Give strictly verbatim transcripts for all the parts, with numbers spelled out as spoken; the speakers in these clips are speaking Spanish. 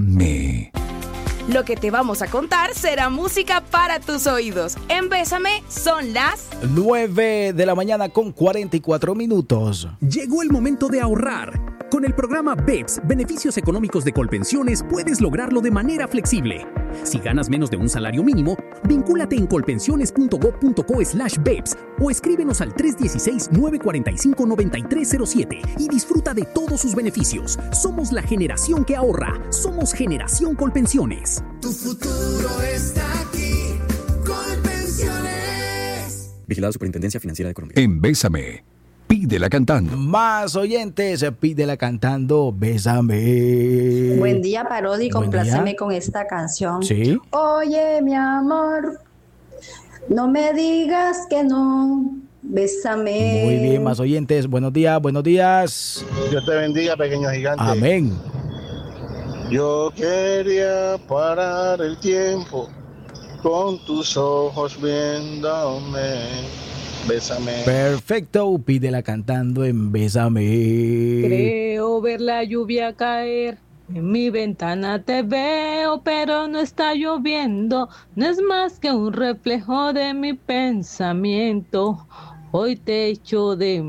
Bésame. Lo que te vamos a contar será música para tus oídos. En Bésame son las nueve de la mañana con cuarenta y cuatro minutos. Llegó el momento de ahorrar. Con el programa B E P S, Beneficios Económicos de Colpensiones, puedes lograrlo de manera flexible. Si ganas menos de un salario mínimo, vincúlate en colpensiones.gov.co slash BEPS o escríbenos al tres uno seis, nueve cuatro cinco, nueve tres cero siete y disfruta de todos sus beneficios. Somos la generación que ahorra. Somos Generación Colpensiones. Tu futuro está aquí. Colpensiones. Vigilada Superintendencia Financiera de Colombia. En Bésame, pídela cantando. Más oyentes, pídela cantando, Bésame. Buen día, Parodi, Buen compláceme día. con esta canción. Sí. Oye, mi amor, no me digas que no, bésame. Muy bien, más oyentes. Buenos días, buenos días. Dios te bendiga, pequeño gigante. Amén. Yo quería parar el tiempo con tus ojos viéndome. Bésame. Perfecto, pídela cantando en Bésame. Creo ver la lluvia caer. En mi ventana te veo, pero no está lloviendo. No es más que un reflejo de mi pensamiento. Hoy te echo de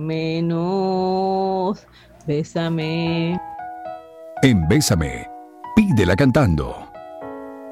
menos. Bésame. En Bésame, pídela cantando.